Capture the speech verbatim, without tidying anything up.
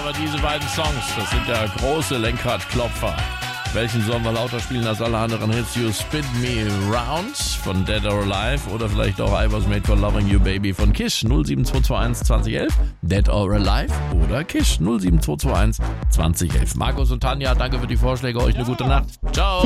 aber diese beiden Songs, das sind ja große Lenkradklopfer. Welchen sollen wir lauter spielen als alle anderen Hits? You Spin Me Round von Dead or Alive oder vielleicht auch I Was Made for Loving You Baby von Kish null sieben zwei zwei eins zwanzig elf. Dead or Alive oder Kish null sieben zwei zwei eins zwanzig elf. Markus und Tanja, danke für die Vorschläge. Euch eine gute Nacht. Ciao.